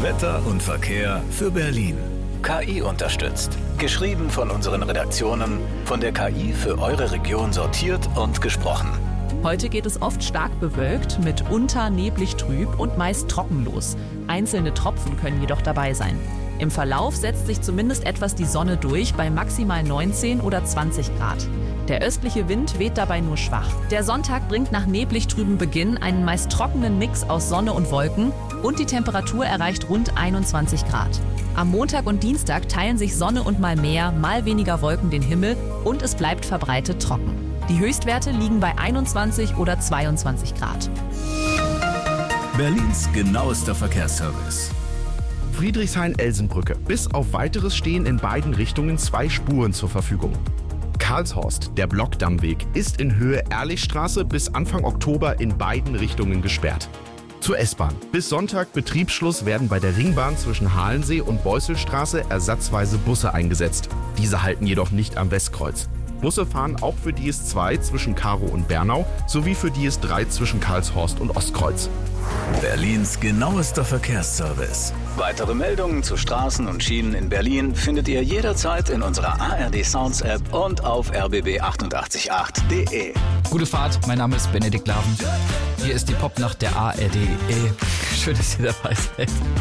Wetter und Verkehr für Berlin. KI unterstützt. Geschrieben von unseren Redaktionen, von der KI für eure Region sortiert und gesprochen. Heute geht es oft stark bewölkt, mitunter neblig trüb und meist trocken los. Einzelne Tropfen können jedoch dabei sein. Im Verlauf setzt sich zumindest etwas die Sonne durch bei maximal 19 oder 20 Grad. Der östliche Wind weht dabei nur schwach. Der Sonntag bringt nach neblig trübem Beginn einen meist trockenen Mix aus Sonne und Wolken und die Temperatur erreicht rund 21 Grad. Am Montag und Dienstag teilen sich Sonne und mal mehr, mal weniger Wolken den Himmel und es bleibt verbreitet trocken. Die Höchstwerte liegen bei 21 oder 22 Grad. Berlins genauester Verkehrsservice. Friedrichshain-Elsenbrücke. Bis auf Weiteres stehen in beiden Richtungen 2 Spuren zur Verfügung. Karlshorst, der Blockdammweg, ist in Höhe Ehrlichstraße bis Anfang Oktober in beiden Richtungen gesperrt. Zur S-Bahn. Bis Sonntag Betriebsschluss werden bei der Ringbahn zwischen Halensee und Beusselstraße ersatzweise Busse eingesetzt. Diese halten jedoch nicht am Westkreuz. Busse fahren auch für die S2 zwischen Karow und Bernau sowie für die S3 zwischen Karlshorst und Ostkreuz. Berlins genauester Verkehrsservice. Weitere Meldungen zu Straßen und Schienen in Berlin findet ihr jederzeit in unserer ARD Sounds App und auf rbb888.de. Gute Fahrt, mein Name ist Benedikt Laven. Hier ist die Popnacht der ARD. Schön, dass ihr dabei seid.